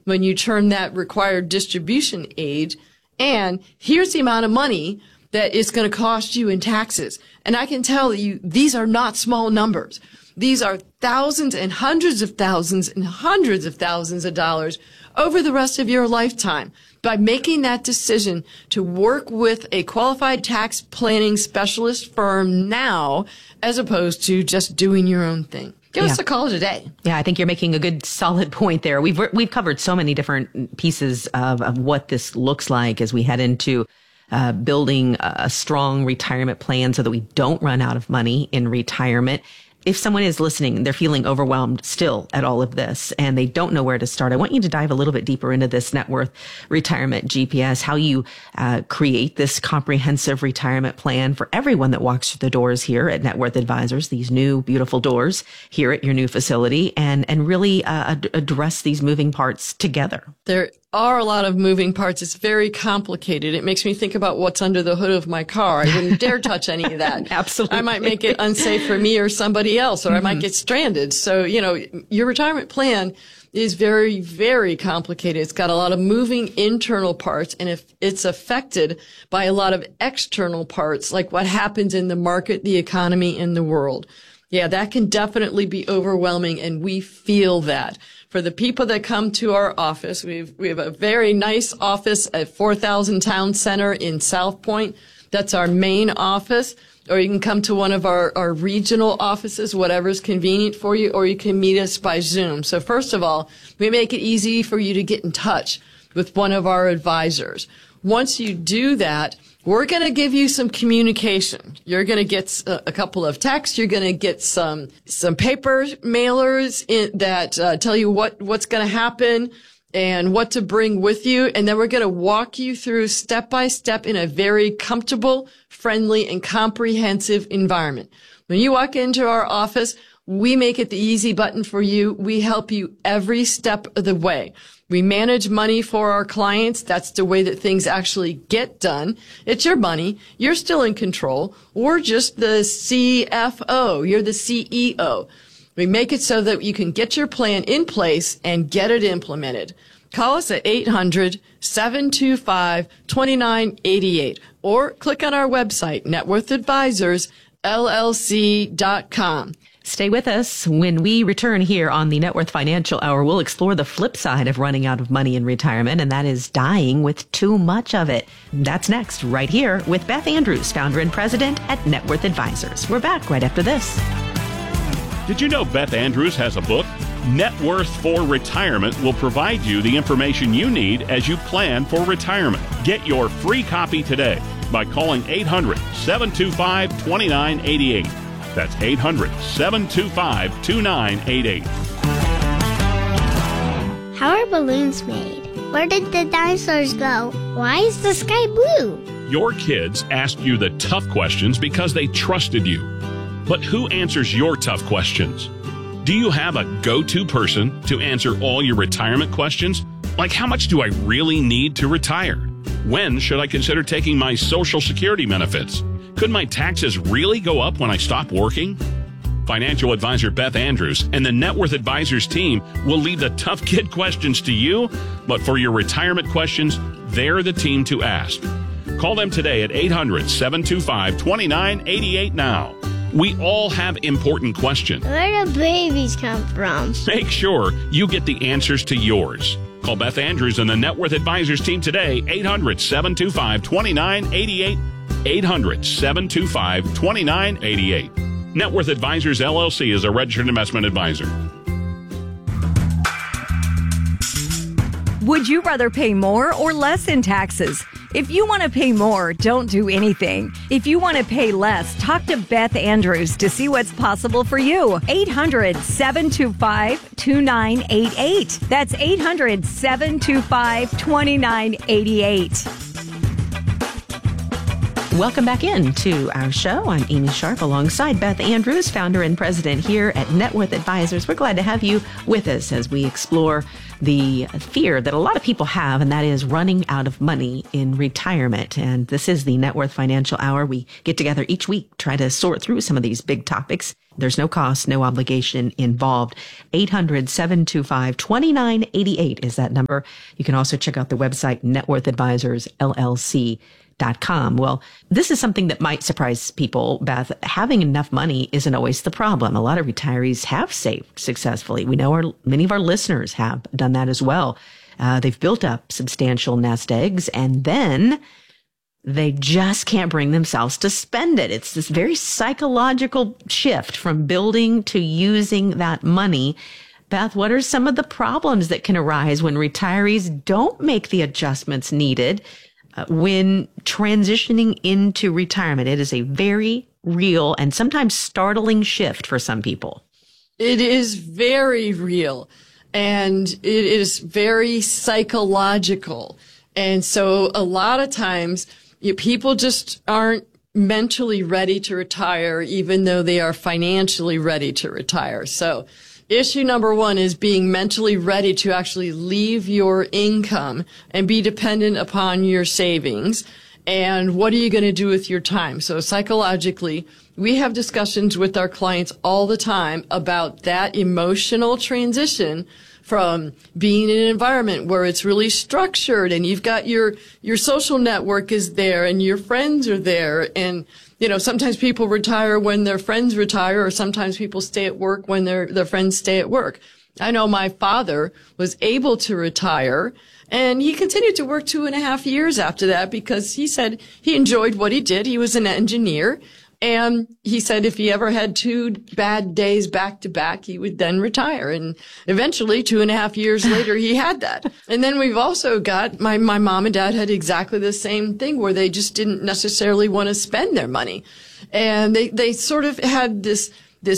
when you turn that required distribution age. And here's the amount of money that it's going to cost you in taxes. And I can tell you, these are not small numbers. These are thousands and hundreds of thousands and hundreds of thousands of dollars over the rest of your lifetime by making that decision to work with a qualified tax planning specialist firm now, as opposed to just doing your own thing. Give us a call today. Yeah, I think you're making a good, solid point there. We've covered so many different pieces of what this looks like as we head into building a strong retirement plan so that we don't run out of money in retirement. If someone is listening, they're feeling overwhelmed still at all of this and they don't know where to start, I want you to dive a little bit deeper into this Net Worth Retirement GPS, how you create this comprehensive retirement plan for everyone that walks through the doors here at Net Worth Advisors, these new beautiful doors here at your new facility, and really address these moving parts together. There are a lot of moving parts. It's very complicated. It makes me think about what's under the hood of my car. I wouldn't dare touch any of that. Absolutely. I might make it unsafe for me or somebody else, or I might get stranded. So, your retirement plan is very, very complicated. It's got a lot of moving internal parts, and if it's affected by a lot of external parts, like what happens in the market, the economy, and the world. Yeah, that can definitely be overwhelming, and we feel that. For the people that come to our office, we have a very nice office at 4000 Town Center in South Point. That's our main office. Or you can come to one of our regional offices, whatever's convenient for you, or you can meet us by Zoom. So first of all, we make it easy for you to get in touch with one of our advisors. Once you do that, we're going to give you some communication. You're going to get a couple of texts. You're going to get some paper mailers that tell you what's going to happen and what to bring with you. And then we're going to walk you through step by step in a very comfortable, friendly, and comprehensive environment. When you walk into our office, we make it the easy button for you. We help you every step of the way. We manage money for our clients. That's the way that things actually get done. It's your money. You're still in control. We're just the CFO. You're the CEO. We make it so that you can get your plan in place and get it implemented. Call us at 800-725-2988 or click on our website, networthadvisorsllc.com. Stay with us. When we return here on the Net Worth Financial Hour, we'll explore the flip side of running out of money in retirement, and that is dying with too much of it. That's next, right here with Beth Andrews, founder and president at Net Worth Advisors. We're back right after this. Did you know Beth Andrews has a book? Net Worth for Retirement will provide you the information you need as you plan for retirement. Get your free copy today by calling 800-725-2988. That's 800-725-2988. How are balloons made? Where did the dinosaurs go? Why is the sky blue? Your kids ask you the tough questions because they trusted you. But who answers your tough questions? Do you have a go-to person to answer all your retirement questions? Like, how much do I really need to retire? When should I consider taking my Social Security benefits? Could my taxes really go up when I stop working? Financial advisor Beth Andrews and the Net Worth Advisors team will leave the tough kid questions to you, but for your retirement questions, they're the team to ask. Call them today at 800-725-2988 now. We all have important questions. Where do babies come from? Make sure you get the answers to yours. Call Beth Andrews and the Net Worth Advisors team today, 800-725-2988. 800-725-2988. Net Worth Advisors, LLC is a registered investment advisor. Would you rather pay more or less in taxes? If you want to pay more, don't do anything. If you want to pay less, talk to Beth Andrews to see what's possible for you. 800-725-2988. That's 800-725-2988. Welcome back in to our show. I'm Amy Sharp alongside Beth Andrews, founder and president here at Net Worth Advisors. We're glad to have you with us as we explore the fear that a lot of people have, and that is running out of money in retirement. And this is the Net Worth Financial Hour. We get together each week, try to sort through some of these big topics. There's no cost, no obligation involved. 800-725-2988 is that number. You can also check out the website, networthadvisorsllc.com. Well, this is something that might surprise people, Beth. Having enough money isn't always the problem. A lot of retirees have saved successfully. We know many of our listeners have done that as well. They've built up substantial nest eggs, and then they just can't bring themselves to spend it. It's this very psychological shift from building to using that money. Beth, what are some of the problems that can arise when retirees don't make the adjustments needed when transitioning into retirement? It is a very real and sometimes startling shift for some people. It is very real, and it is very psychological. And so a lot of times, people just aren't mentally ready to retire, even though they are financially ready to retire. So issue number one is being mentally ready to actually leave your income and be dependent upon your savings. And what are you going to do with your time? So psychologically, we have discussions with our clients all the time about that emotional transition from being in an environment where it's really structured and you've got your social network is there and your friends are there. And, sometimes people retire when their friends retire, or sometimes people stay at work when their friends stay at work. I know my father was able to retire, and he continued to work 2.5 years after that because he said he enjoyed what he did. He was an engineer. And he said if he ever had 2 bad days back to back, he would then retire. And eventually, 2.5 years later, he had that. And then we've also got my mom and dad had exactly the same thing where they just didn't necessarily want to spend their money. And they sort of had this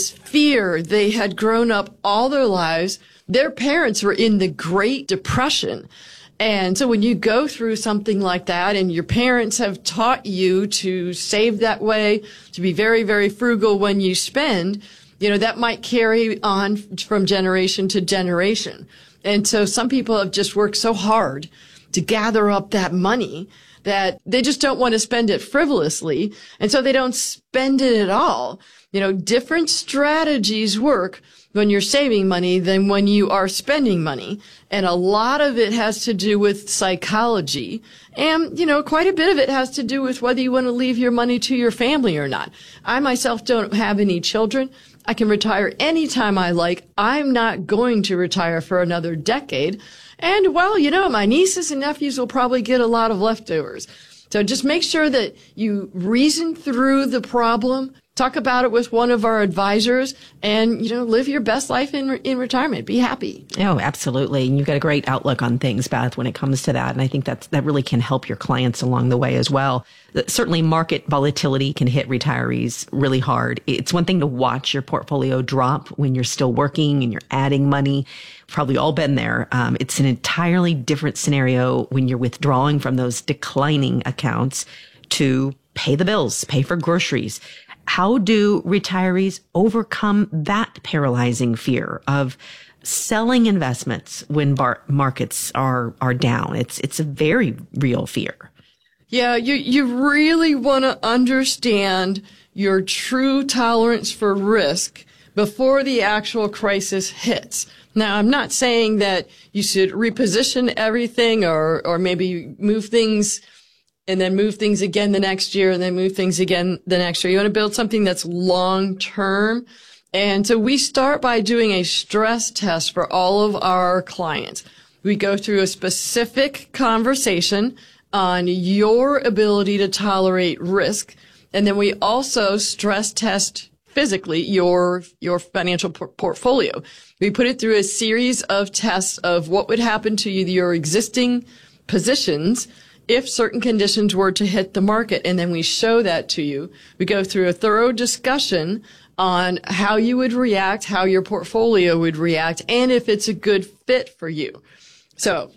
fear. They had grown up all their lives. Their parents were in the Great Depression. And so when you go through something like that and your parents have taught you to save that way, to be very, very frugal when you spend, that might carry on from generation to generation. And so some people have just worked so hard to gather up that money that they just don't want to spend it frivolously. And so they don't spend it at all. Different strategies work when you're saving money than when you are spending money. And a lot of it has to do with psychology. And, quite a bit of it has to do with whether you want to leave your money to your family or not. I myself don't have any children. I can retire anytime I like. I'm not going to retire for another decade. And, my nieces and nephews will probably get a lot of leftovers. So just make sure that you reason through the problem, talk about it with one of our advisors, and, live your best life in retirement. Be happy. Oh, absolutely. And you've got a great outlook on things, Beth, when it comes to that. And I think that really can help your clients along the way as well. Certainly market volatility can hit retirees really hard. It's one thing to watch your portfolio drop when you're still working and you're adding money. Probably all been there. It's an entirely different scenario when you're withdrawing from those declining accounts to pay the bills, pay for groceries. How do retirees overcome that paralyzing fear of selling investments when markets are down? It's a very real fear. Yeah, you really want to understand your true tolerance for risk before the actual crisis hits. Now, I'm not saying that you should reposition everything or maybe move things and then move things again the next year and then move things again the next year. You want to build something that's long term. And so we start by doing a stress test for all of our clients. We go through a specific conversation on your ability to tolerate risk. And then we also stress test physically your financial portfolio. We put it through a series of tests of what would happen to your existing positions if certain conditions were to hit the market. And then we show that to you. We go through a thorough discussion on how you would react, how your portfolio would react, and if it's a good fit for you. So,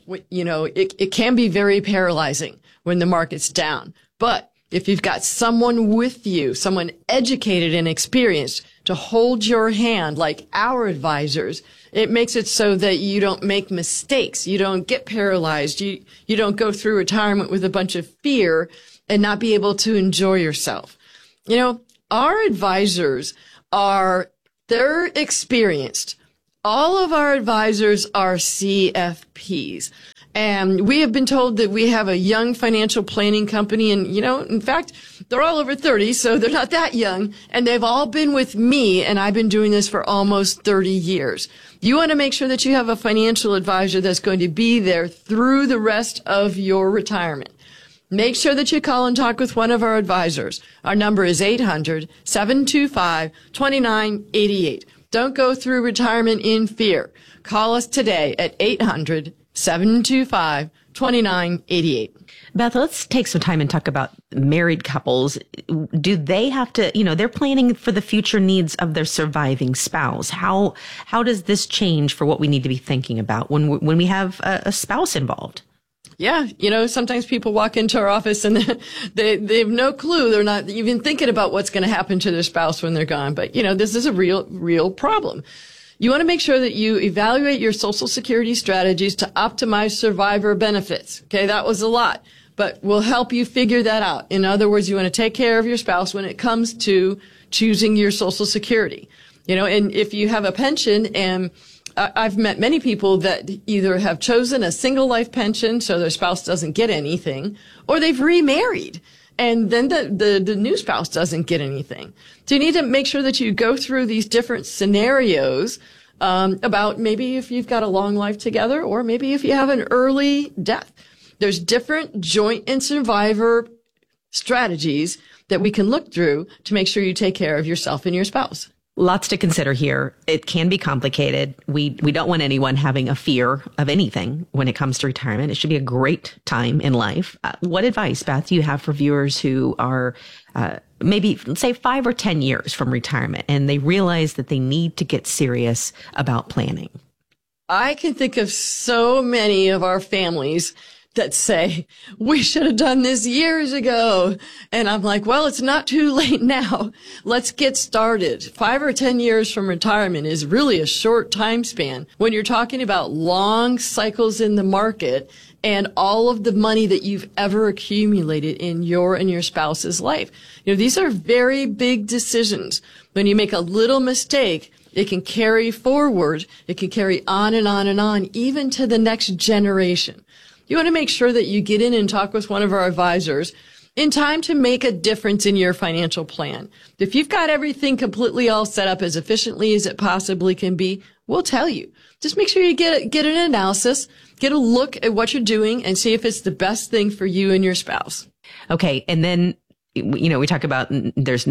it can be very paralyzing when the market's down. But if you've got someone with you, someone educated and experienced to hold your hand like our advisors, It makes it so that you don't make mistakes. You don't get paralyzed. You don't go through retirement with a bunch of fear and not be able to enjoy yourself. You know, our advisors they're experienced. All of our advisors are CFPs. And we have been told that we have a young financial planning company. And, you know, in fact, they're all over 30, so they're not that young. And they've all been with me, and I've been doing this for almost 30 years. You want to make sure that you have a financial advisor that's going to be there through the rest of your retirement. Make sure that you call and talk with one of our advisors. Our number is 800-725-2988. Don't go through retirement in fear. Call us today at 800-725-2988. Beth, let's take some time and talk about married couples. Do they have to, they're planning for the future needs of their surviving spouse. How does this change for what we need to be thinking about when we have a spouse involved? Yeah. Sometimes people walk into our office and they have no clue. They're not even thinking about what's going to happen to their spouse when they're gone. But, this is a real problem. You want to make sure that you evaluate your Social Security strategies to optimize survivor benefits. Okay. That was a lot, but we'll help you figure that out. In other words, you want to take care of your spouse when it comes to choosing your Social Security. And if you have a pension, and I've met many people that either have chosen a single life pension so their spouse doesn't get anything, or they've remarried and then the new spouse doesn't get anything. So you need to make sure that you go through these different scenarios about maybe if you've got a long life together or maybe if you have an early death. There's different joint and survivor strategies that we can look through to make sure you take care of yourself and your spouse. Lots to consider here. It can be complicated. We don't want anyone having a fear of anything when it comes to retirement. It should be a great time in life. What advice, Beth, do you have for viewers who are maybe, let's say, 5 or 10 years from retirement and they realize that they need to get serious about planning? I can think of so many of our families that say, we should have done this years ago. And I'm like, well, it's not too late now. Let's get started. 5 or 10 years from retirement is really a short time span when you're talking about long cycles in the market and all of the money that you've ever accumulated in your and your spouse's life. These are very big decisions. When you make a little mistake, it can carry forward. It can carry on and on and on, even to the next generation. You want to make sure that you get in and talk with one of our advisors in time to make a difference in your financial plan. If you've got everything completely all set up as efficiently as it possibly can be, we'll tell you. Just make sure you get an analysis, get a look at what you're doing and see if it's the best thing for you and your spouse. Okay. And then, we talk about it's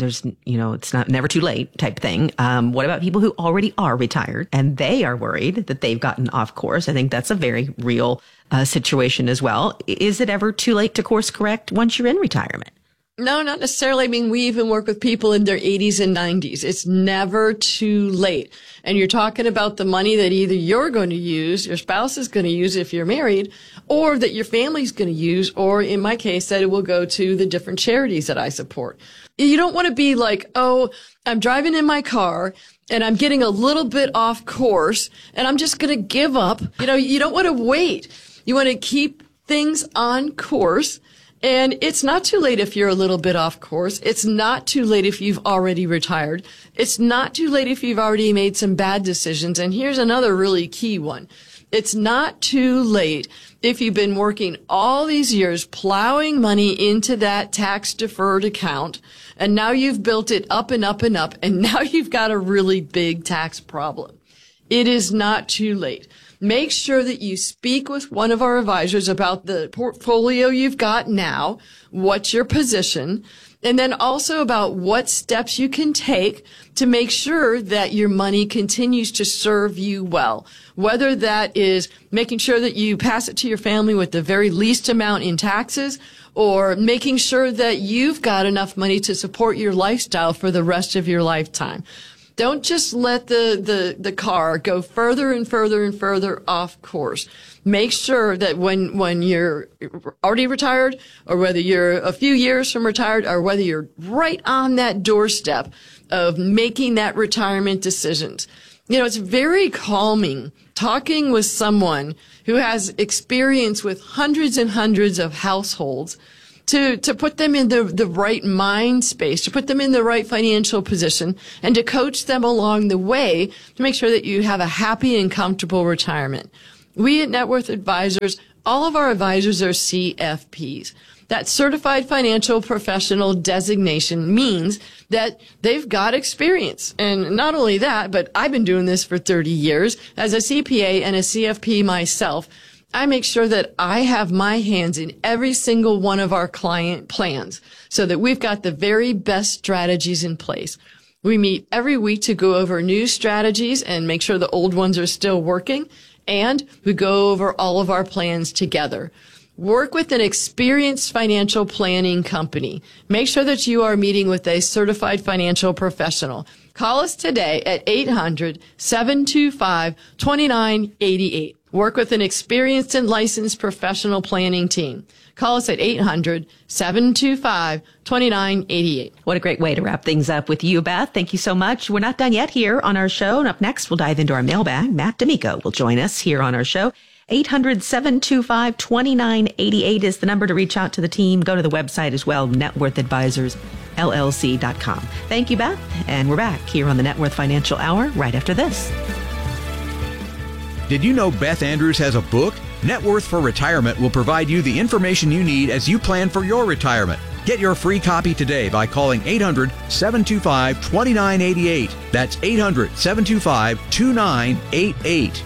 not never too late type thing. What about people who already are retired and they are worried that they've gotten off course? I think that's a very real situation as well. Is it ever too late to course correct once you're in retirement? No, not necessarily. I mean, we even work with people in their 80s and 90s. It's never too late. And you're talking about the money that either you're going to use, your spouse is going to use if you're married, or that your family's going to use, or in my case, that it will go to the different charities that I support. You don't want to be like, oh, I'm driving in my car and I'm getting a little bit off course and I'm just going to give up. You don't want to wait. You want to keep things on course. And it's not too late if you're a little bit off course. It's not too late if you've already retired. It's not too late if you've already made some bad decisions. And here's another really key one. It's not too late if you've been working all these years plowing money into that tax deferred account and now you've built it up and up and up and now you've got a really big tax problem. It is not too late. Make sure that you speak with one of our advisors about the portfolio you've got now, what's your position, and then also about what steps you can take to make sure that your money continues to serve you well. Whether that is making sure that you pass it to your family with the very least amount in taxes, or making sure that you've got enough money to support your lifestyle for the rest of your lifetime. Don't just let the car go further and further and further off course. Make sure that when you're already retired, or whether you're a few years from retired, or whether you're right on that doorstep of making that retirement decisions, It's very calming talking with someone who has experience with hundreds and hundreds of households to put them in the right mind space, to put them in the right financial position, and to coach them along the way to make sure that you have a happy and comfortable retirement. We at Net Worth Advisors, all of our advisors are CFPs. That Certified Financial Professional designation means that they've got experience. And not only that, but I've been doing this for 30 years. As a CPA and a CFP myself, I make sure that I have my hands in every single one of our client plans so that we've got the very best strategies in place. We meet every week to go over new strategies and make sure the old ones are still working. And we go over all of our plans together. Work with an experienced financial planning company. Make sure that you are meeting with a certified financial professional. Call us today at 800-725-2988. Work with an experienced and licensed professional planning team. Call us at 800-725-2988. What a great way to wrap things up with you, Beth. Thank you so much. We're not done yet here on our show. And up next, we'll dive into our mailbag. Matt D'Amico will join us here on our show. 800-725-2988 is the number to reach out to the team. Go to the website as well, networthadvisorsllc.com. Thank you, Beth. And we're back here on the Net Worth Financial Hour right after this. Did you know Beth Andrews has a book? Net Worth for Retirement will provide you the information you need as you plan for your retirement. Get your free copy today by calling 800-725-2988. That's 800-725-2988.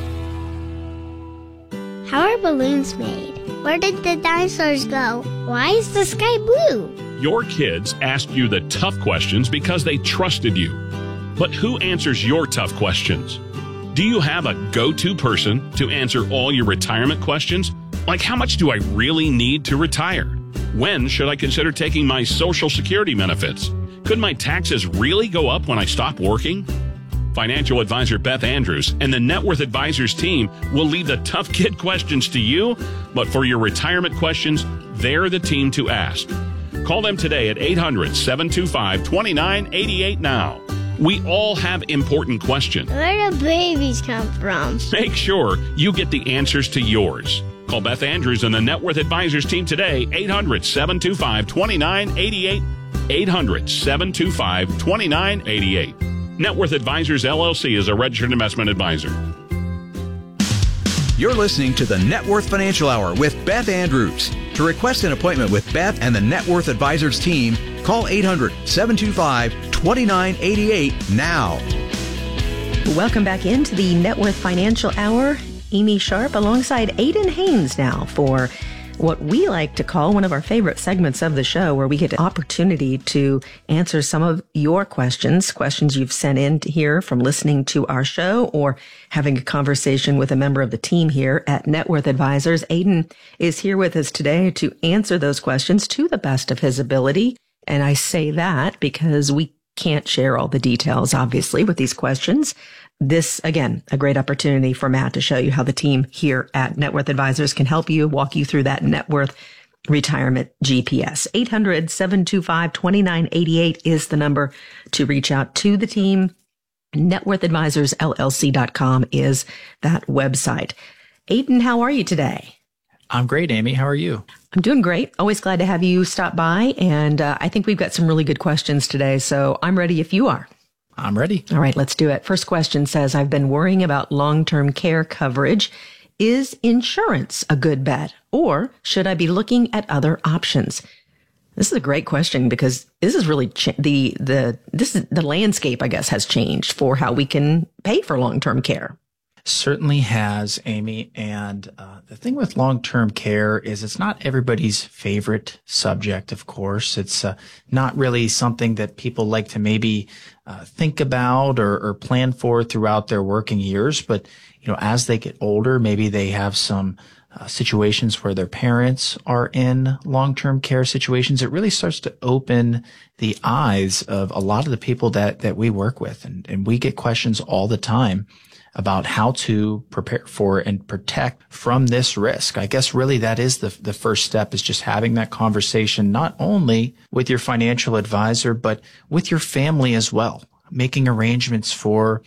How are balloons made? Where did the dinosaurs go? Why is the sky blue? Your kids asked you the tough questions because they trusted you. But who answers your tough questions? Do you have a go-to person to answer all your retirement questions? Like, how much do I really need to retire? When should I consider taking my Social Security benefits? Could my taxes really go up when I stop working? Financial advisor Beth Andrews and the Net Worth Advisors team will leave the tough kid questions to you, but for your retirement questions, they're the team to ask. Call them today at 800-725-2988 now. We all have important questions. Where do babies come from? Make sure you get the answers to yours. Call Beth Andrews and the Net Worth Advisors team today, 800-725-2988, 800-725-2988. Net Worth Advisors, LLC is a registered investment advisor. You're listening to the Net Worth Financial Hour with Beth Andrews. To request an appointment with Beth and the Net Worth Advisors team, call 800-725-2988 now. Welcome back into the Net Worth Financial Hour. Amy Sharp alongside Aiden Haynes now for what we like to call one of our favorite segments of the show, where we get an opportunity to answer some of your questions you've sent in here from listening to our show or having a conversation with a member of the team here at Net Worth Advisors. Aiden is here with us today to answer those questions to the best of his ability. And I say that because we can't share all the details, obviously, with these questions. This, again, a great opportunity for Matt to show you how the team here at Net Worth Advisors can help you, walk you through that net worth retirement GPS. 800-725-2988 is the number to reach out to the team. NetWorthAdvisorsLLC.com is that website. Aiden, how are you today? I'm great, Amy. How are you? I'm doing great. Always glad to have you stop by. And I think we've got some really good questions today. So I'm ready if you are. I'm ready. All right, let's do it. First question says, I've been worrying about long-term care coverage. Is insurance a good bet, or should I be looking at other options? This is a great question because this is really the landscape, I guess, has changed for how we can pay for long-term care. Certainly has, Amy. And the thing with long-term care is it's not everybody's favorite subject, of course. It's not really something that people like to maybe think about or plan for throughout their working years. But, as they get older, maybe they have some situations where their parents are in long-term care situations. It really starts to open the eyes of a lot of the people that we work with. And we get questions all the time about how to prepare for and protect from this risk. I guess really that is the first step, is just having that conversation, not only with your financial advisor, but with your family as well. making arrangements for,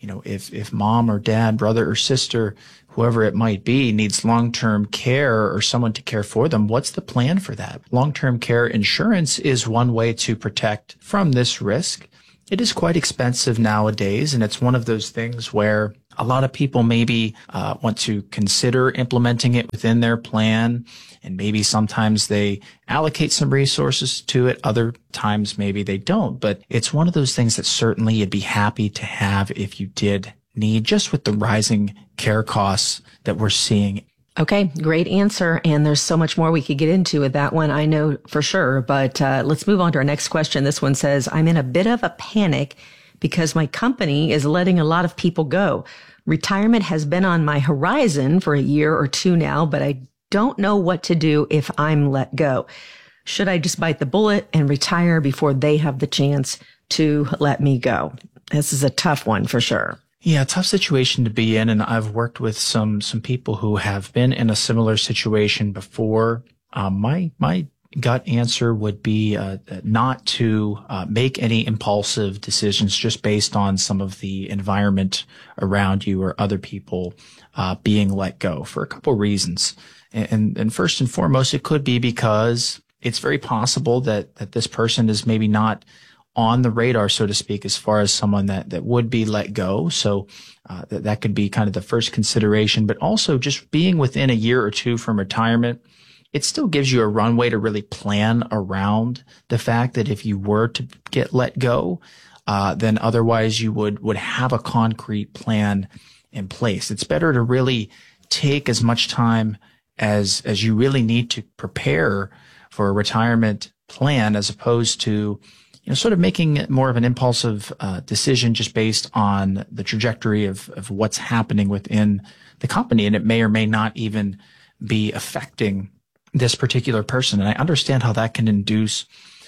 if mom or dad, brother or sister, whoever it might be, needs long-term care or someone to care for them, what's the plan for that? Long-term care insurance is one way to protect from this risk. It is quite expensive nowadays, and it's one of those things where a lot of people maybe want to consider implementing it within their plan, and maybe sometimes they allocate some resources to it. Other times maybe they don't, but it's one of those things that certainly you'd be happy to have if you did need, just with the rising care costs that we're seeing. Okay, great answer. And there's so much more we could get into with that one, I know for sure. But let's move on to our next question. This one says, I'm in a bit of a panic because my company is letting a lot of people go. Retirement has been on my horizon for a year or two now, but I don't know what to do if I'm let go. Should I just bite the bullet and retire before they have the chance to let me go? This is a tough one for sure. Yeah, tough situation to be in. And I've worked with some people who have been in a similar situation before. My gut answer would be not to make any impulsive decisions just based on some of the environment around you or other people being let go, for a couple reasons. And first and foremost, it could be because it's very possible that this person is maybe not on the radar, so to speak, as far as someone that would be let go. So that could be kind of the first consideration. But also just being within a year or two from retirement, it still gives you a runway to really plan around the fact that if you were to get let go, then otherwise you would have a concrete plan in place. It's better to really take as much time as you really need to prepare for a retirement plan, as opposed to sort of making more of an impulsive decision just based on the trajectory of what's happening within the company. And it may or may not even be affecting this particular person. And I understand how that can induce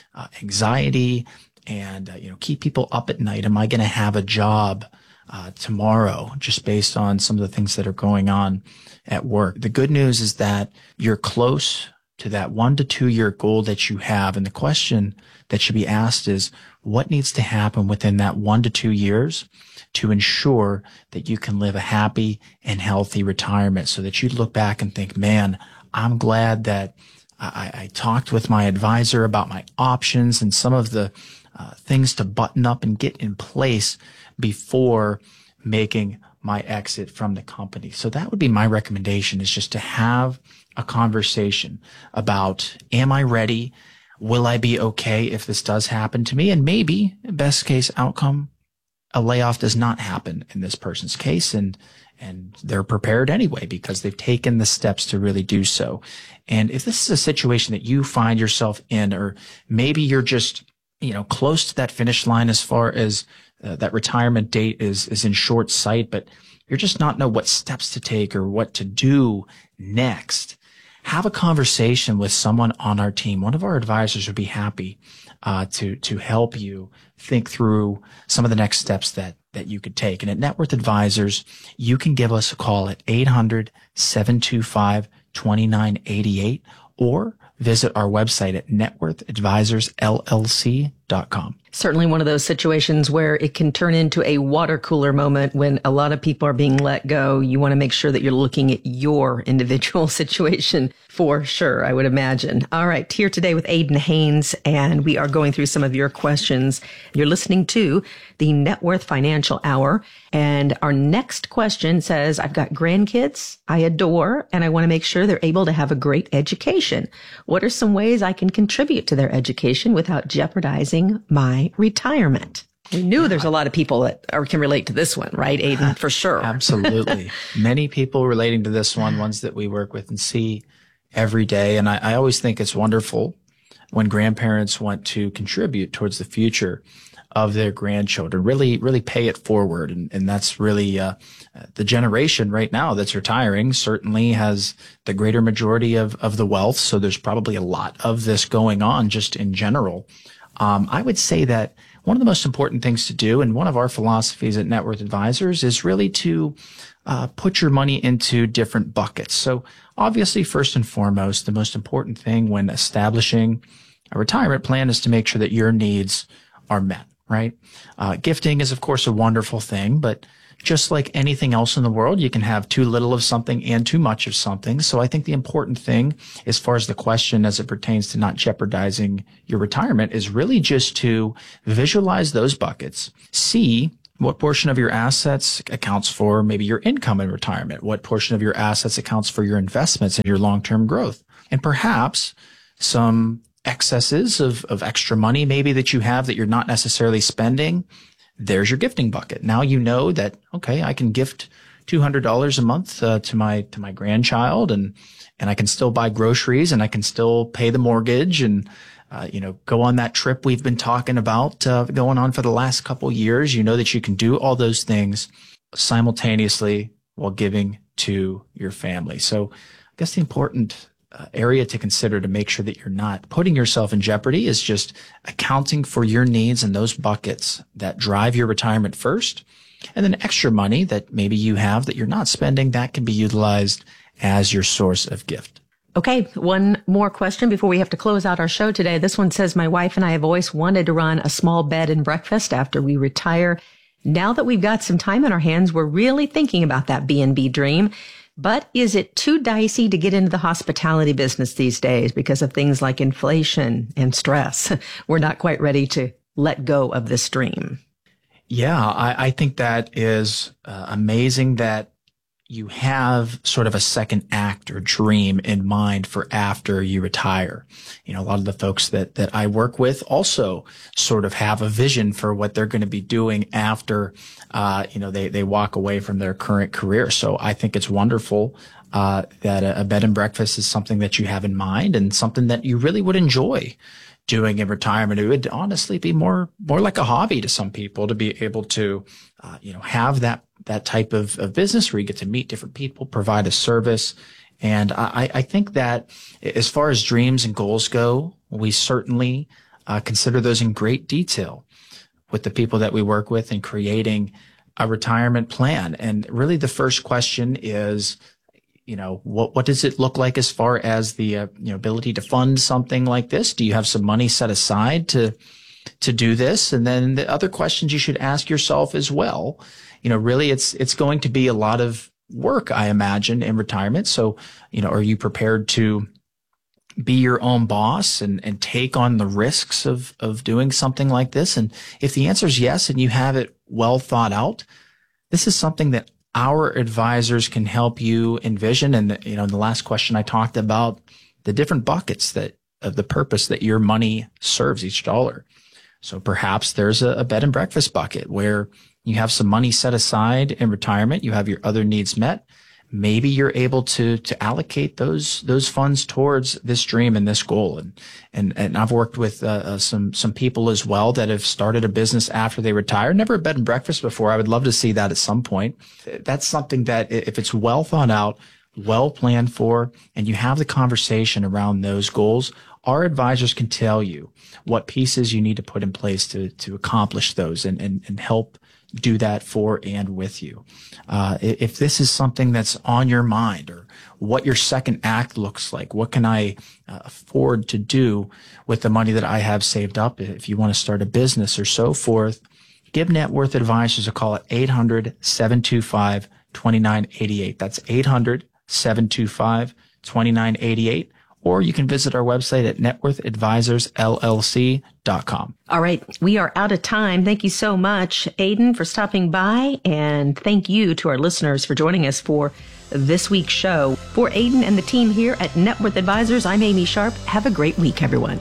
anxiety and, keep people up at night. Am I going to have a job tomorrow, just based on some of the things that are going on at work? The good news is that you're close to that 1 to 2 year goal that you have. And the question that should be asked is, what needs to happen within that 1 to 2 years to ensure that you can live a happy and healthy retirement, so that you look back and think, man, I'm glad that I talked with my advisor about my options and some of the things to button up and get in place before making my exit from the company. So that would be my recommendation, is just to have a conversation about, am I ready? Will I be okay if this does happen to me? And maybe, best case outcome, a layoff does not happen in this person's case, and they're prepared anyway because they've taken the steps to really do so. And if this is a situation that you find yourself in, or maybe you're just, close to that finish line as far as that retirement date is in short sight, but you're just not know what steps to take or what to do next, have a conversation with someone on our team. One of our advisors would be happy to help you think through some of the next steps that you could take. And at Net Worth Advisors, you can give us a call at 800-725-2988 or visit our website at networthadvisorsllc.com. Certainly one of those situations where it can turn into a water cooler moment when a lot of people are being let go. You want to make sure that you're looking at your individual situation for sure, I would imagine. All right, here today with Aidan Haynes, and we are going through some of your questions. You're listening to the Net Worth Financial Hour, and our next question says, I've got grandkids I adore, and I want to make sure they're able to have a great education. What are some ways I can contribute to their education without jeopardizing my retirement? We knew there's a lot of people that can relate to this one, right, Aidan? For sure. Absolutely. Many people relating to this one, ones that we work with and see every day. And I always think it's wonderful when grandparents want to contribute towards the future of their grandchildren, really pay it forward. And that's really the generation right now that's retiring certainly has the greater majority of the wealth. So there's probably a lot of this going on just in general. I would say that one of the most important things to do, and one of our philosophies at Net Worth Advisors, is really to put your money into different buckets. So obviously, first and foremost, the most important thing when establishing a retirement plan is to make sure that your needs are met, right? Gifting is, of course, a wonderful thing, but just like anything else in the world, you can have too little of something and too much of something. So I think the important thing, as far as the question as it pertains to not jeopardizing your retirement, is really just to visualize those buckets, see what portion of your assets accounts for maybe your income in retirement, what portion of your assets accounts for your investments and your long-term growth, and perhaps some excesses of extra money maybe that you have that you're not necessarily spending. There's your gifting bucket. Now you know that, okay, I can gift $200 a month to my grandchild, and I can still buy groceries, and I can still pay the mortgage, and go on that trip we've been talking about going on for the last couple years. You know that you can do all those things simultaneously while giving to your family. So I guess the important area to consider to make sure that you're not putting yourself in jeopardy is just accounting for your needs in those buckets that drive your retirement first. And then extra money that maybe you have that you're not spending, that can be utilized as your source of gift. Okay, one more question before we have to close out our show today. This one says, my wife and I have always wanted to run a small bed and breakfast after we retire. Now that we've got some time on our hands, we're really thinking about that B&B dream. But is it too dicey to get into the hospitality business these days because of things like inflation and stress? We're not quite ready to let go of this dream. Yeah, I think that is amazing that you have sort of a second act or dream in mind for after you retire. A lot of the folks that I work with also sort of have a vision for what they're going to be doing after, they walk away from their current career. So I think it's wonderful, that a bed and breakfast is something that you have in mind and something that you really would enjoy doing in retirement. It would honestly be more like a hobby to some people to be able to, have that type of business where you get to meet different people, provide a service. And I think that as far as dreams and goals go, we certainly consider those in great detail with the people that we work with in creating a retirement plan. And really the first question is, what does it look like as far as the ability to fund something like this? Do you have some money set aside to do this? And then the other questions you should ask yourself as well, really it's going to be a lot of work, I imagine, in retirement. So, are you prepared to be your own boss and take on the risks of doing something like this? And if the answer is yes, and you have it well thought out, this is something that our advisors can help you envision. And, in the last question I talked about the different buckets of the purpose that your money serves each dollar. So perhaps there's a bed and breakfast bucket where you have some money set aside in retirement. You have your other needs met. Maybe you're able to allocate those funds towards this dream and this goal. And I've worked with some people as well that have started a business after they retire. Never a bed and breakfast before. I would love to see that at some point. That's something that if it's well thought out, well planned for, and you have the conversation around those goals, our advisors can tell you what pieces you need to put in place to accomplish those and help do that for and with you. If this is something that's on your mind, or what your second act looks like, what can I afford to do with the money that I have saved up? If you want to start a business or so forth, give Net Worth Advisors a call at 800-725-2988. That's 800-725-2988. Or you can visit our website at networthadvisorsllc.com. All right. We are out of time. Thank you so much, Aidan, for stopping by. And thank you to our listeners for joining us for this week's show. For Aidan and the team here at Net Worth Advisors, I'm Amy Sharp. Have a great week, everyone.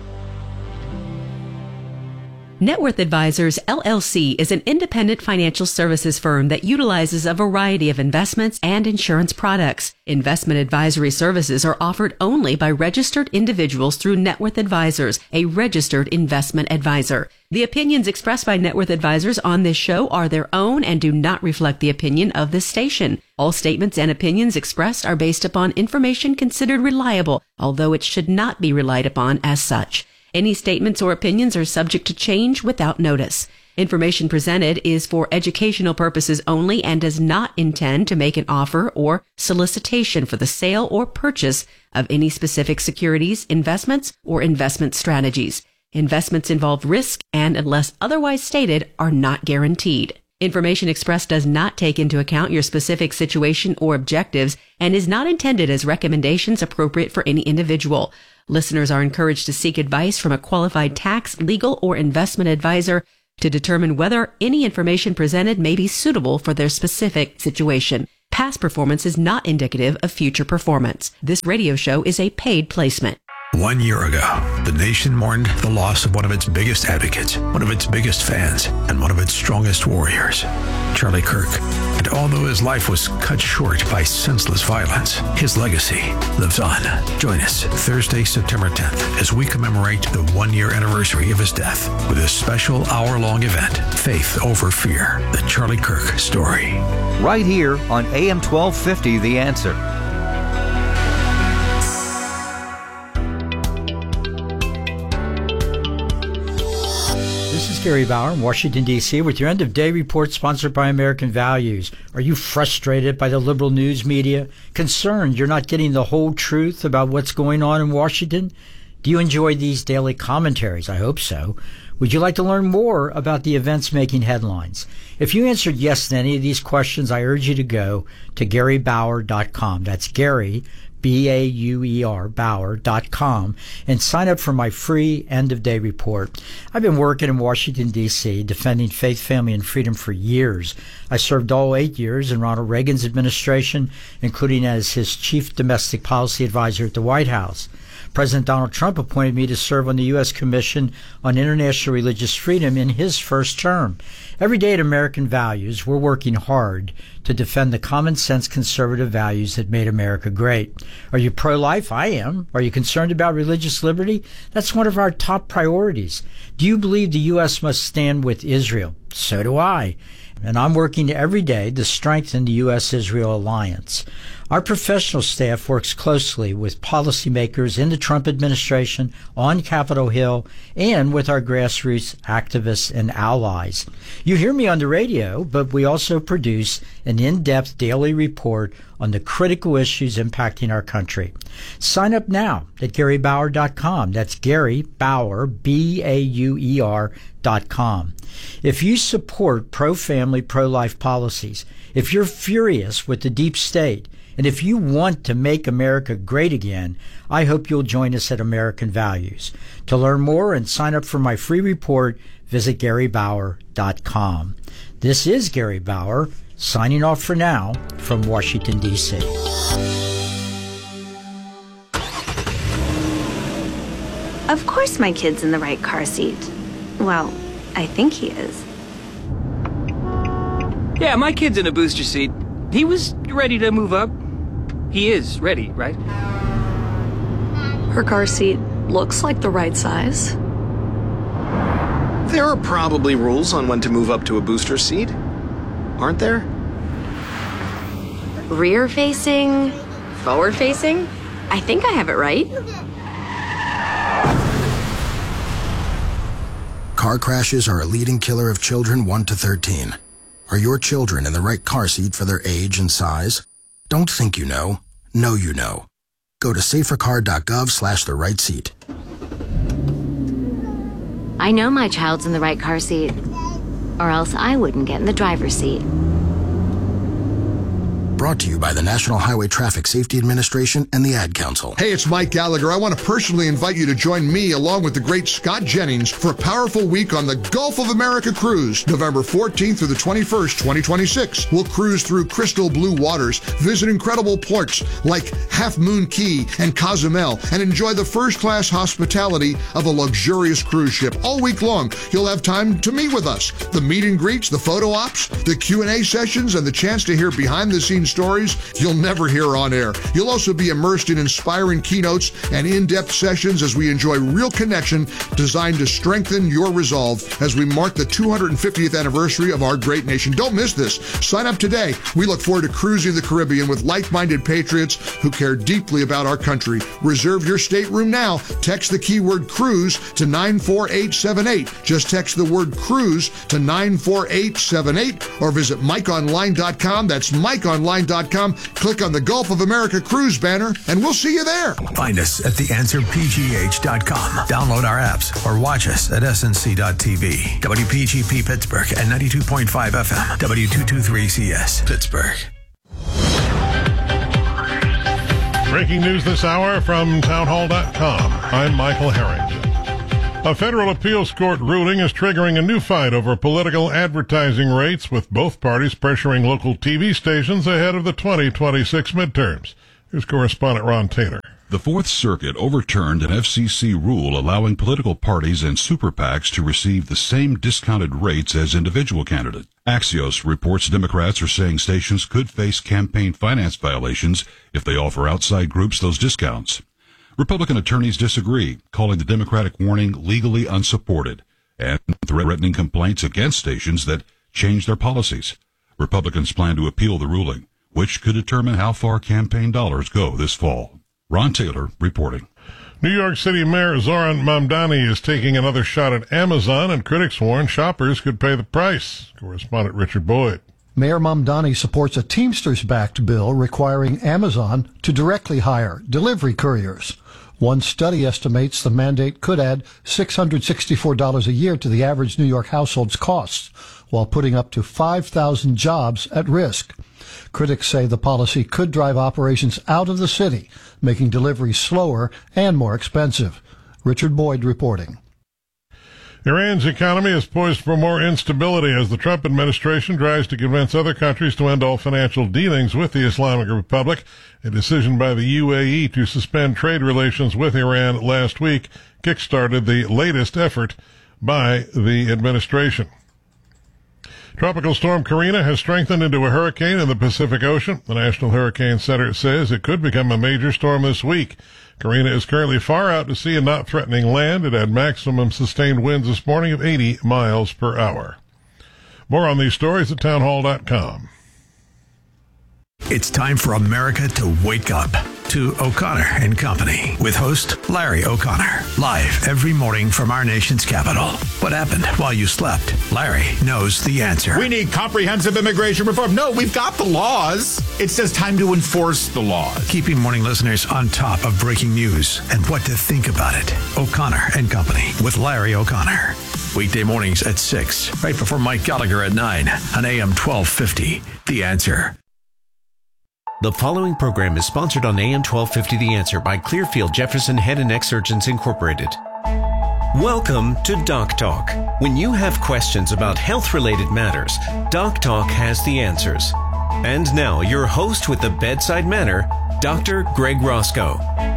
Net Worth Advisors, LLC is an independent financial services firm that utilizes a variety of investments and insurance products. Investment advisory services are offered only by registered individuals through Net Worth Advisors, a registered investment advisor. The opinions expressed by Net Worth Advisors on this show are their own and do not reflect the opinion of this station. All statements and opinions expressed are based upon information considered reliable, although it should not be relied upon as such. Any statements or opinions are subject to change without notice. Information presented is for educational purposes only and does not intend to make an offer or solicitation for the sale or purchase of any specific securities, investments, or investment strategies. Investments involve risk and, unless otherwise stated, are not guaranteed. Information expressed does not take into account your specific situation or objectives and is not intended as recommendations appropriate for any individual. Listeners are encouraged to seek advice from a qualified tax, legal, or investment advisor to determine whether any information presented may be suitable for their specific situation. Past performance is not indicative of future performance. This radio show is a paid placement. 1 year ago, the nation mourned the loss of one of its biggest advocates, one of its biggest fans, and one of its strongest warriors, Charlie Kirk. And although his life was cut short by senseless violence, his legacy lives on. Join us Thursday, September 10th, as we commemorate the 1 year anniversary of his death with a special hour-long event, Faith Over Fear, the Charlie Kirk story. Right here on AM 1250, The Answer. Gary Bauer in Washington, D.C. with your end-of-day report sponsored by American Values. Are you frustrated by the liberal news media? Concerned you're not getting the whole truth about what's going on in Washington? Do you enjoy these daily commentaries? I hope so. Would you like to learn more about the events making headlines? If you answered yes to any of these questions, I urge you to go to GaryBauer.com. That's Gary, B-A-U-E-R, Bauer.com, and sign up for my free end-of-day report. I've been working in Washington, D.C., defending faith, family, and freedom for years. I served all 8 years in Ronald Reagan's administration, including as his chief domestic policy advisor at the White House. President Donald Trump appointed me to serve on the U.S. Commission on International Religious Freedom in his first term. Every day at American Values, we're working hard to defend the common-sense conservative values that made America great. Are you pro-life? I am. Are you concerned about religious liberty? That's one of our top priorities. Do you believe the U.S. must stand with Israel? So do I. And I'm working every day to strengthen the U.S.-Israel alliance. Our professional staff works closely with policymakers in the Trump administration, on Capitol Hill, and with our grassroots activists and allies. You hear me on the radio, but we also produce an in-depth daily report on the critical issues impacting our country. Sign up now at GaryBauer.com. That's Gary Bauer, B-A-U-E-R.com. If you support pro-family, pro-life policies, if you're furious with the deep state, and if you want to make America great again, I hope you'll join us at American Values. To learn more and sign up for my free report, visit GaryBauer.com. This is Gary Bauer, signing off for now from Washington, D.C. Of course my kid's in the right car seat. Well, I think he is. Yeah, my kid's in a booster seat. He was ready to move up. He is ready, right? Her car seat looks like the right size. There are probably rules on when to move up to a booster seat, aren't there? Rear facing, forward facing. I think I have it right. Car crashes are a leading killer of children 1 to 13. Are your children in the right car seat for their age and size? Don't think you know. Know you know. Go to safercar.gov/the right seat. I know my child's in the right car seat, or else I wouldn't get in the driver's seat. Brought to you by the National Highway Traffic Safety Administration and the Ad Council. Hey, it's Mike Gallagher. I want to personally invite you to join me along with the great Scott Jennings for a powerful week on the Gulf of America cruise, November 14th through the 21st, 2026. We'll cruise through crystal blue waters, visit incredible ports like Half Moon Cay and Cozumel, and enjoy the first-class hospitality of a luxurious cruise ship. All week long, you'll have time to meet with us. The meet and greets, the photo ops, the Q&A sessions, and the chance to hear behind-the-scenes stories you'll never hear on air. You'll also be immersed in inspiring keynotes and in-depth sessions as we enjoy real connection designed to strengthen your resolve as we mark the 250th anniversary of our great nation. Don't miss this. Sign up today. We look forward to cruising the Caribbean with like-minded patriots who care deeply about our country. Reserve your stateroom now. Text the keyword cruise to 94878. Just text the word cruise to 94878 or visit MikeOnline.com. That's MikeOnline.com betonline.com, click on the Gulf of America Cruise banner, and we'll see you there. Find us at theanswerpgh.com. Download our apps or watch us at snc.tv. WPGP Pittsburgh and 92.5 FM. W223CS Pittsburgh. Breaking news this hour from townhall.com. I'm Michael Harrington. A federal appeals court ruling is triggering a new fight over political advertising rates, with both parties pressuring local TV stations ahead of the 2026 midterms. Here's correspondent Ron Taylor. The Fourth Circuit overturned an FCC rule allowing political parties and super PACs to receive the same discounted rates as individual candidates. Axios reports Democrats are saying stations could face campaign finance violations if they offer outside groups those discounts. Republican attorneys disagree, calling the Democratic warning legally unsupported and threatening complaints against stations that change their policies. Republicans plan to appeal the ruling, which could determine how far campaign dollars go this fall. Ron Taylor reporting. New York City Mayor Zoran Mamdani is taking another shot at Amazon, and critics warn shoppers could pay the price. Correspondent Richard Boyd. Mayor Mamdani supports a Teamsters-backed bill requiring Amazon to directly hire delivery couriers. One study estimates the mandate could add $664 a year to the average New York household's costs, while putting up to 5,000 jobs at risk. Critics say the policy could drive operations out of the city, making deliveries slower and more expensive. Richard Boyd reporting. Iran's economy is poised for more instability as the Trump administration tries to convince other countries to end all financial dealings with the Islamic Republic. A decision by the UAE to suspend trade relations with Iran last week kickstarted the latest effort by the administration. Tropical storm Karina has strengthened into a hurricane in the Pacific Ocean. The National Hurricane Center says it could become a major storm this week. Karina is currently far out to sea and not threatening land. It had maximum sustained winds this morning of 80 miles per hour. More on these stories at townhall.com. It's time for America to wake up to O'Connor and Company with host Larry O'Connor. Live every morning from our nation's capital. What happened while you slept? Larry knows the answer. We need comprehensive immigration reform. No, we've got the laws. It's just time to enforce the laws. Keeping morning listeners on top of breaking news and what to think about it. O'Connor and Company with Larry O'Connor. Weekday mornings at 6, right before Mike Gallagher at 9 on AM 1250. The Answer. The following program is sponsored on AM 1250 The Answer by Clearfield Jefferson Head and Neck Surgeons Incorporated. Welcome to Doc Talk. When you have questions about health-related matters, Doc Talk has the answers. And now, your host with the bedside manner, Dr. Greg Roscoe.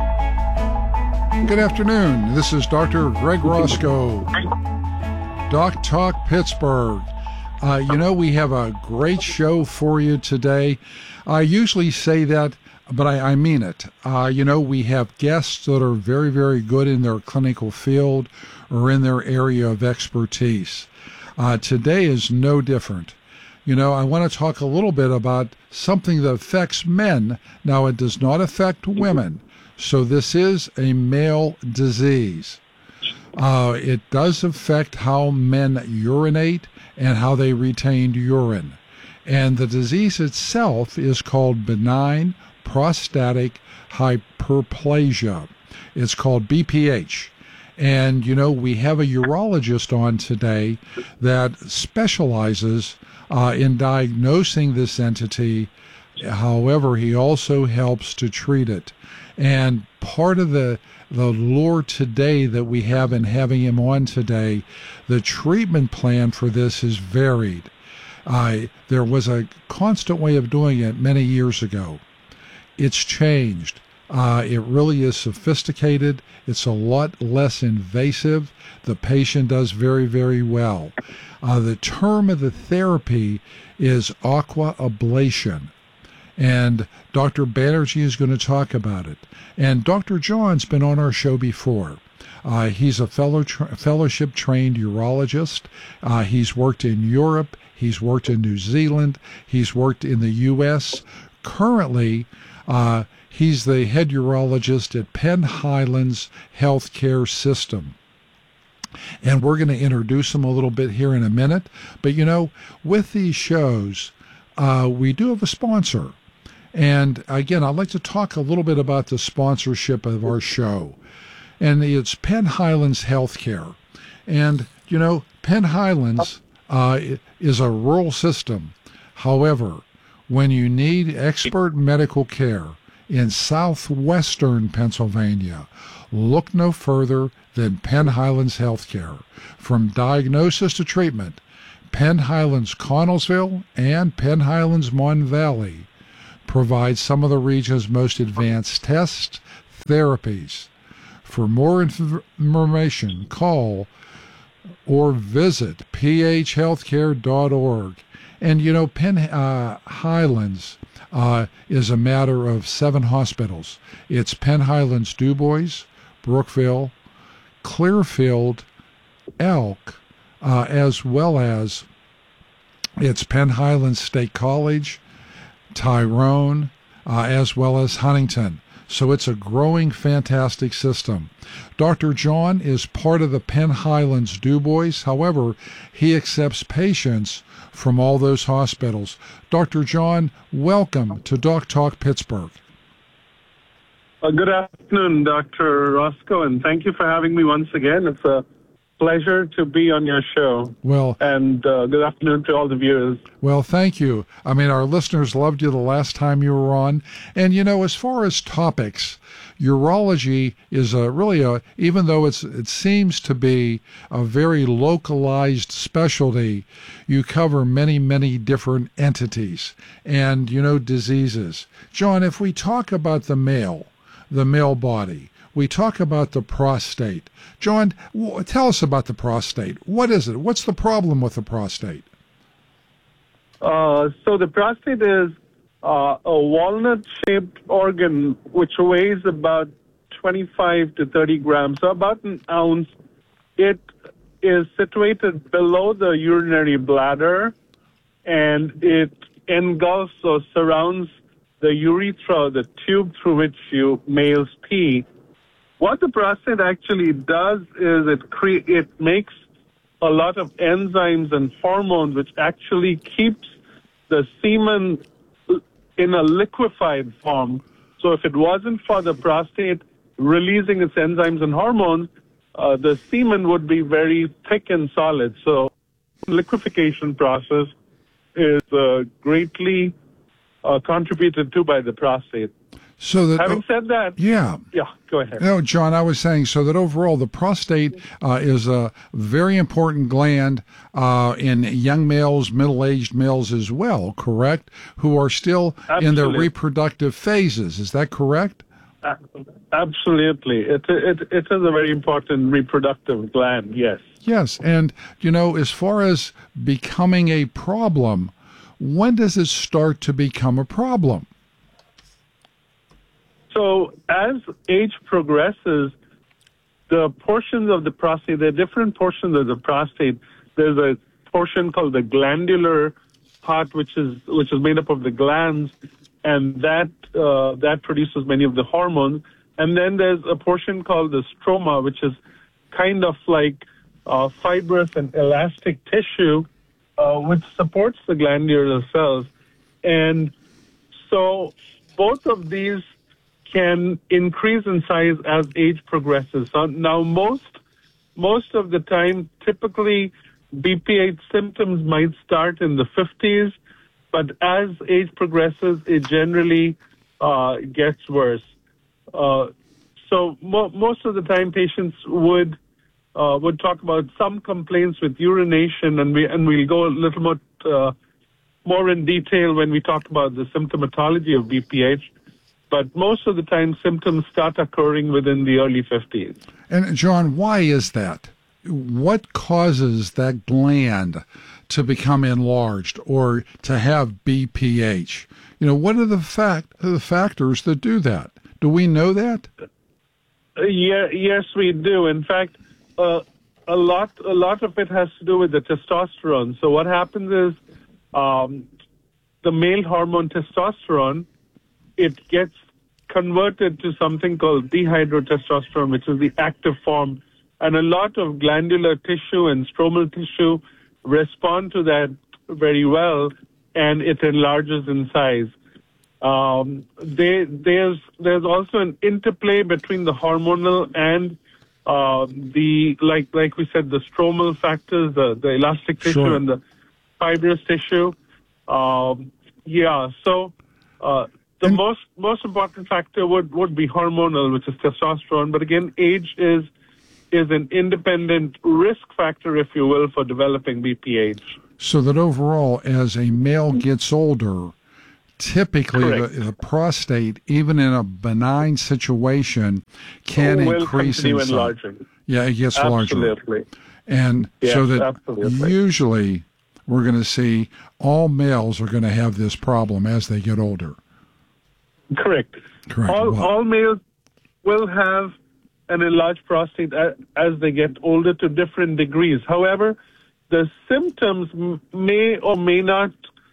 Good afternoon. This is Dr. Greg Roscoe. Doc Talk Pittsburgh. We have a great show for you today. I usually say that, but I mean it. We have guests that are very, very good in their clinical field or in their area of expertise. Today is no different. I want to talk a little bit about something that affects men. Now, it does not affect women, so this is a male disease. It does affect how men urinate and how they retain urine. And the disease itself is called benign prostatic hyperplasia. It's called BPH. And, we have a urologist on today that specializes in diagnosing this entity. However, he also helps to treat it. And part of the lure today that we have in having him on today, the treatment plan for this is varied. There was a constant way of doing it many years ago. It's changed. It really is sophisticated. It's a lot less invasive. The patient does very, very well. The term of the therapy is aqua ablation. And Dr. Banerjee is going to talk about it. And Dr. John's been on our show before. He's a fellowship-trained urologist. He's worked in Europe. He's worked in New Zealand. He's worked in the U.S. Currently, he's the head urologist at Penn Highlands Healthcare System. And we're going to introduce him a little bit here in a minute. But, with these shows, we do have a sponsor. And again, I'd like to talk a little bit about the sponsorship of our show. And it's Penn Highlands Healthcare. And, you know, Penn Highlands is a rural system. However, when you need expert medical care in southwestern Pennsylvania, look no further than Penn Highlands Healthcare. From diagnosis to treatment, Penn Highlands Connellsville and Penn Highlands Mon Valley provide some of the region's most advanced tests, therapies. For more information, call or visit phhealthcare.org. And, you know, Penn Highlands is a matter of 7 hospitals. It's Penn Highlands Du Bois, Brookville, Clearfield, Elk, as well as it's Penn Highlands State College, Tyrone, as well as Huntington. So it's a growing, fantastic system. Dr. John is part of the Penn Highlands Du Bois. However, he accepts patients from all those hospitals. Dr. John, welcome to Doc Talk Pittsburgh. Good afternoon, Dr. Roscoe, and thank you for having me once again. It's a pleasure to be on your show. Well, and good afternoon to all the viewers. Well, thank you. I mean, our listeners loved you the last time you were on. And, you know, as far as topics, urology is even though it seems to be a very localized specialty, you cover many, many different entities and, you know, diseases. John, if we talk about the male body, we talk about the prostate. John, tell us about the prostate. What is it? What's the problem with the prostate? So the prostate is a walnut-shaped organ which weighs about 25 to 30 grams, so about an ounce. It is situated below the urinary bladder, and it engulfs or surrounds the urethra, the tube through which you males pee. What the prostate actually does is it makes a lot of enzymes and hormones which actually keeps the semen in a liquefied form. So if it wasn't for the prostate releasing its enzymes and hormones, the semen would be very thick and solid. So the liquefaction process is greatly contributed to by the prostate. So that, having said that, yeah, go ahead. No, John, I was saying so that overall the prostate is a very important gland in young males, middle-aged males as well, correct? Who are still in their reproductive phases. Is that correct? Absolutely. It is a very important reproductive gland, yes. Yes, and, you know, as far as becoming a problem, when does it start to become a problem? So as age progresses, the portions of the prostate, there are different portions of the prostate. There's a portion called the glandular part, which is made up of the glands, and that produces many of the hormones. And then there's a portion called the stroma, which is kind of like fibrous and elastic tissue, which supports the glandular cells. And so both of these can increase in size as age progresses. So now, most of the time, typically, BPH symptoms might start in the 50s, but as age progresses, it generally gets worse. So most of the time, patients would talk about some complaints with urination, and we'll go a little more in detail when we talk about the symptomatology of BPH. But most of the time, symptoms start occurring within the early 50s. And, John, why is that? What causes that gland to become enlarged or to have BPH? You know, what are the factors that do that? Do we know that? Yes, we do. In fact, a lot of it has to do with the testosterone. So what happens is the male hormone testosterone, it gets converted to something called dihydrotestosterone, which is the active form. And a lot of glandular tissue and stromal tissue respond to that very well, and it enlarges in size. There's also an interplay between the hormonal and like we said, the stromal factors, the elastic tissue and the fibrous tissue. So the most important factor would be hormonal, which is testosterone. But again, age is an independent risk factor, if you will, for developing BPH. So that overall, as a male gets older, typically the prostate, even in a benign situation, can increase in size. Enlarging. Yeah, it gets larger. Absolutely. And so that usually we're going to see all males are going to have this problem as they get older. Correct. All males will have an enlarged prostate as they get older to different degrees. However, the symptoms may or may not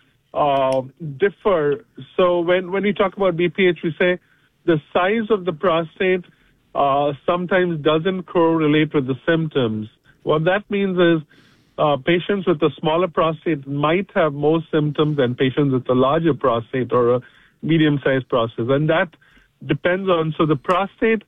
differ. So when we talk about BPH, we say the size of the prostate sometimes doesn't correlate with the symptoms. What that means is patients with a smaller prostate might have more symptoms than patients with a larger prostate or a medium-sized prostate. And that depends on, so the prostate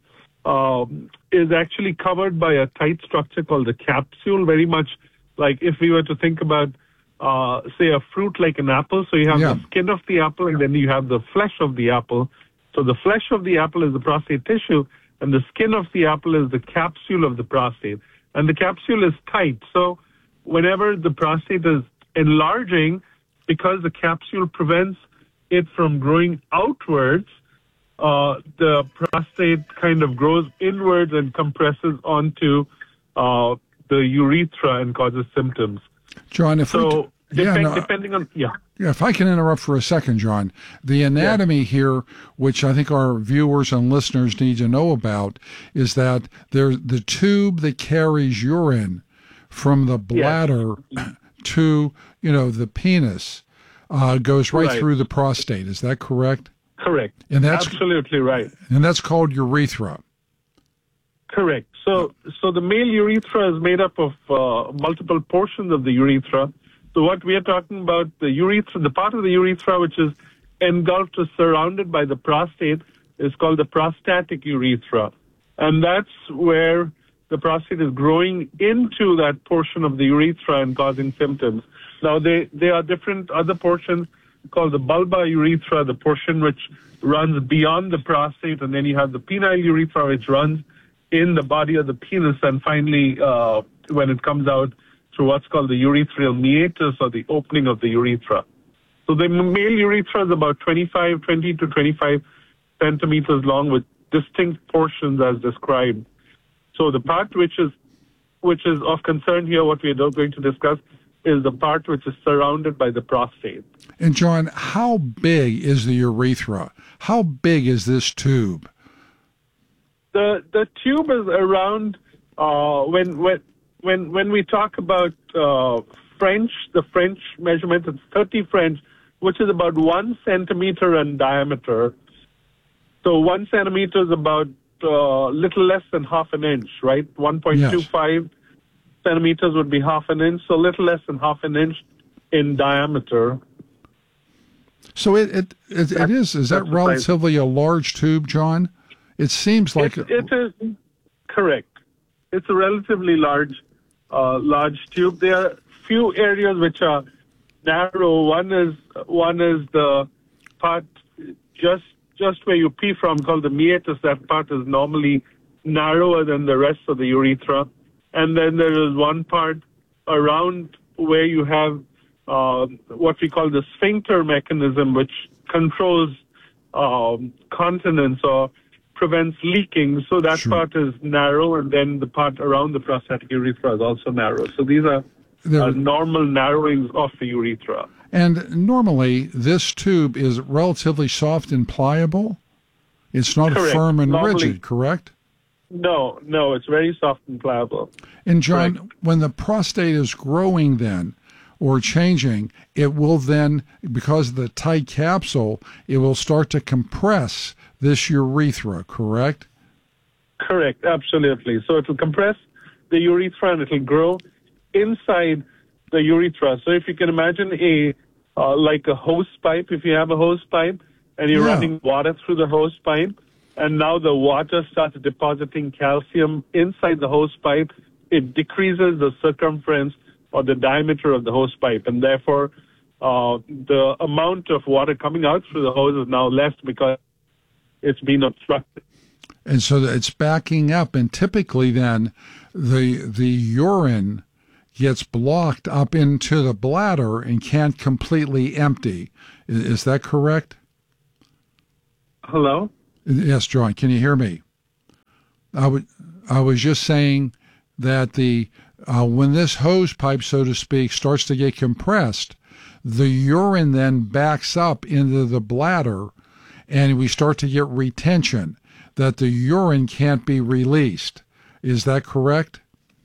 is actually covered by a tight structure called the capsule, very much like if we were to think about, say, a fruit like an apple. So you have the skin of the apple, and then you have the flesh of the apple. So the flesh of the apple is the prostate tissue, and the skin of the apple is the capsule of the prostate. And the capsule is tight. So whenever the prostate is enlarging, because the capsule prevents it from growing outwards, the prostate kind of grows inwards and compresses onto the urethra and causes symptoms. John, depending on if I can interrupt for a second, John, the anatomy here, which I think our viewers and listeners need to know about, is that there's the tube that carries urine from the bladder to the penis goes right through the prostate. Is that correct? Correct. And that's absolutely right. And that's called urethra. Correct. So the male urethra is made up of multiple portions of the urethra. So what we are talking about, the urethra, the part of the urethra which is engulfed or surrounded by the prostate is called the prostatic urethra. And that's where the prostate is growing into that portion of the urethra and causing symptoms. Now, there are different other portions called the bulbar urethra, the portion which runs beyond the prostate, and then you have the penile urethra, which runs in the body of the penis, and finally, when it comes out through what's called the urethral meatus, or the opening of the urethra. So the male urethra is about 20 to 25 centimeters long with distinct portions as described. So the part which is of concern here, what we are going to discuss, is the part which is surrounded by the prostate. And John, how big is the urethra? How big is this tube? The tube is around when we talk about French, the French measurement is 30 French, which is about 1 centimeter in diameter. So 1 centimeter is about little less than half an inch, right? 1.25 centimeters would be half an inch, so little less than half an inch in diameter. So it is. Is that relatively a large tube, John? It seems like it is correct. It's a relatively large tube. There are few areas which are narrow. One is the part just where you pee from, called the meatus. That part is normally narrower than the rest of the urethra. And then there is one part around where you have what we call the sphincter mechanism, which controls continence or prevents leaking. So that part is narrow, and then the part around the prostatic urethra is also narrow. So these are normal narrowings of the urethra. And normally, this tube is relatively soft and pliable. It's not firm and rigid, correct? No, it's very soft and pliable. And John, when the prostate is growing then, or changing, it will then, because of the tight capsule, it will start to compress this urethra, correct? Correct, absolutely. So it will compress the urethra and it will grow inside the urethra. So if you can imagine like a hose pipe, if you have a hose pipe, and you're running water through the hose pipe, and now the water starts depositing calcium inside the hose pipe, it decreases the circumference or the diameter of the hose pipe, and therefore the amount of water coming out through the hose is now less because it's been obstructed. And so it's backing up, and typically then the urine gets blocked up into the bladder and can't completely empty. Is that correct? Hello? Yes, John, can you hear me? I was just saying that when this hose pipe, so to speak, starts to get compressed, the urine then backs up into the bladder, and we start to get retention, that the urine can't be released. Is that correct?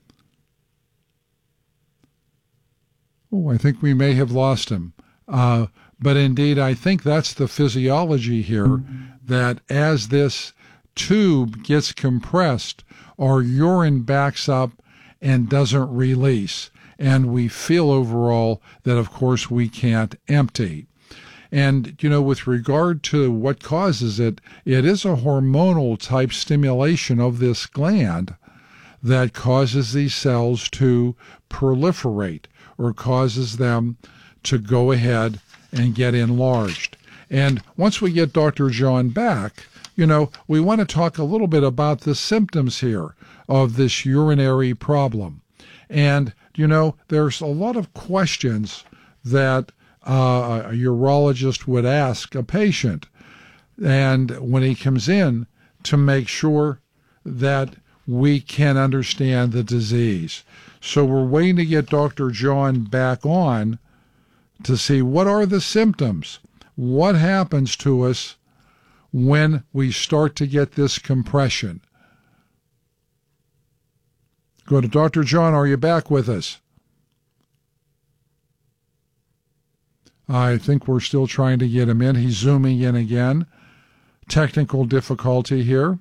Oh, I think we may have lost him. But indeed, I think that's the physiology here, that as this tube gets compressed, our urine backs up and doesn't release. And we feel overall that, of course, we can't empty. And, with regard to what causes it, it is a hormonal type stimulation of this gland that causes these cells to proliferate or causes them to go ahead and get enlarged. And once we get Dr. John back, we want to talk a little bit about the symptoms here of this urinary problem. And, there's a lot of questions that a urologist would ask a patient, and when he comes in, to make sure that we can understand the disease. So we're waiting to get Dr. John back on to see what are the symptoms, what happens to us when we start to get this compression. Go to Dr. John. Are you back with us? I think we're still trying to get him in. He's zooming in again. Technical difficulty here.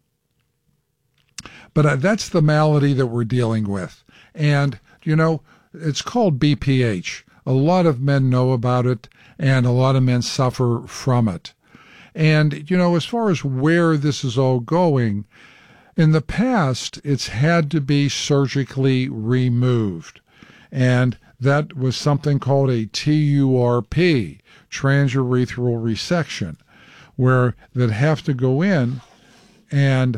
But that's the malady that we're dealing with. And, it's called BPH. A lot of men know about it, and a lot of men suffer from it. And, as far as where this is all going, in the past, it's had to be surgically removed. And that was something called a TURP, transurethral resection, where they'd have to go in and...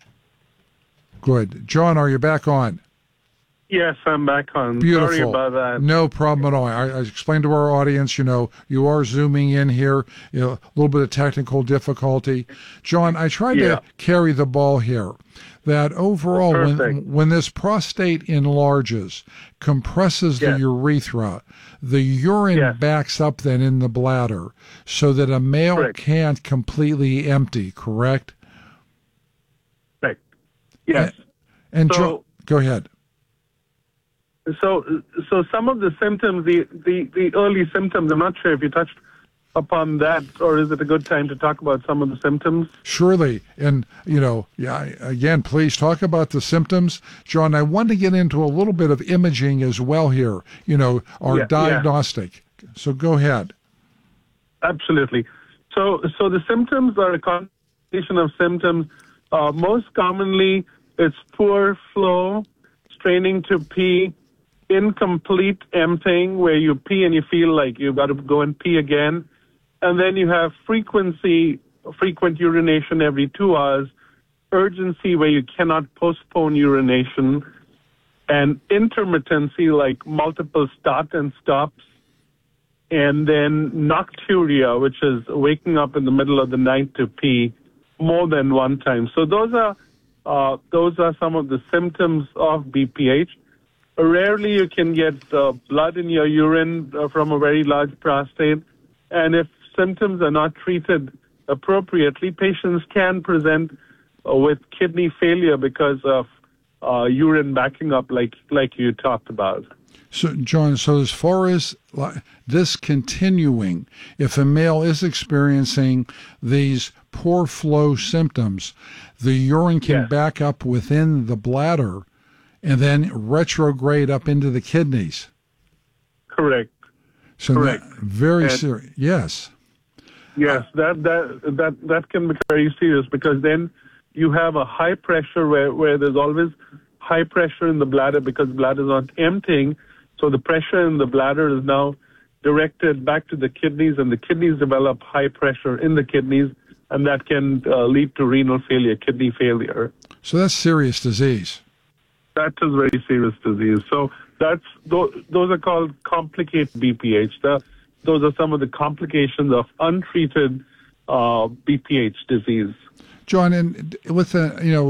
Good. John, are you back on? Yes, I'm back on. Beautiful. Sorry about that. No problem at all. I explained to our audience, you are zooming in here, a little bit of technical difficulty. John, I tried to carry the ball here, that overall, when this prostate enlarges, compresses the urethra, the urine backs up then in the bladder so that a male can't completely empty, correct? Correct. Yes. And so, go ahead. So some of the symptoms, the early symptoms, I'm not sure if you touched upon that, or is it a good time to talk about some of the symptoms? Surely. And, again, please talk about the symptoms. John, I want to get into a little bit of imaging as well here, our diagnostic. So go ahead. Absolutely. So the symptoms are a combination of symptoms. Most commonly, it's poor flow, straining to pee, incomplete emptying, where you pee and you feel like you've got to go and pee again. And then you have frequent urination every 2 hours, urgency where you cannot postpone urination, and intermittency like multiple start and stops, and then nocturia, which is waking up in the middle of the night to pee more than one time. So those are some of the symptoms of BPH. Rarely you can get blood in your urine from a very large prostate, and if symptoms are not treated appropriately, patients can present with kidney failure because of urine backing up like you talked about. So, John, as far as this continuing, if a male is experiencing these poor flow symptoms, the urine can back up within the bladder and then retrograde up into the kidneys. Correct. So Correct. Very serious. Yes. Yes, that can be very serious, because then you have a high pressure where there's always high pressure in the bladder because bladder is not emptying. So the pressure in the bladder is now directed back to the kidneys, and the kidneys develop high pressure in the kidneys, and that can lead to renal failure, kidney failure. So that's serious disease. That is very serious disease. So those are called complicated BPH. Those are some of the complications of untreated BPH disease. John, and with